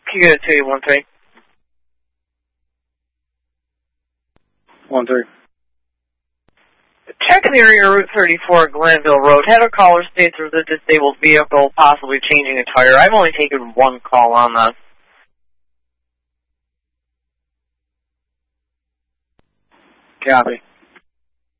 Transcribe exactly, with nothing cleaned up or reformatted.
Can you get it to you, one three? One three. Check the area Route thirty-four, Glanville Road. Had a caller state there's a disabled vehicle possibly changing a tire. I've only taken one call on that. Copy.